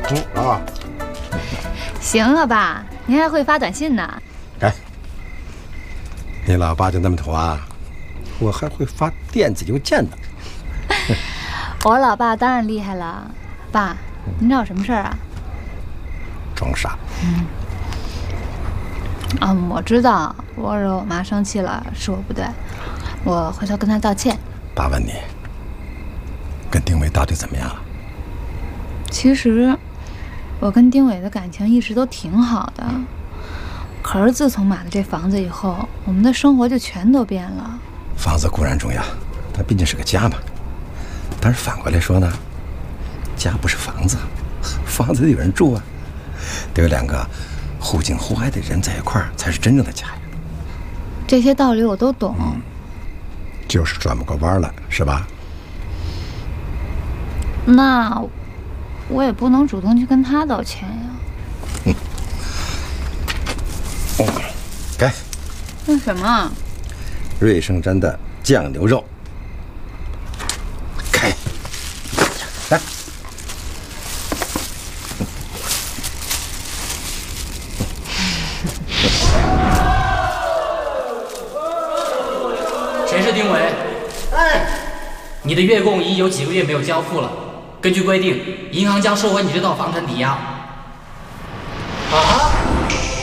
啊。 行了吧，您还会发短信呢？ 哎，你老爸就那么土啊？我还会发电子邮件呢。 我老爸当然厉害了。爸，您找我什么事儿啊？ 装傻。 我知道，我惹我妈生气了，是我不对，我回头跟她道歉。 爸问你，跟丁伟到底怎么样了？ 其实，我跟丁伟的感情一直都挺好的，可是自从买了这房子以后，我们的生活就全都变了。 房子固然重要，它毕竟是个家嘛。但是反过来说呢，家不是房子，房子得有人住啊，得有两个互敬互爱的人在一块儿，才是真正的家呀。 这些道理我都懂， 就是转不过弯来，是吧？ 那我也不能主动去跟他道歉呀。 该。 那什么？ 瑞圣珍的酱牛肉。开。来。 谁是丁伟？ 哎， 你的月供已有几个月没有交付了。根据规定，银行将收回你这套房产抵押。 啊！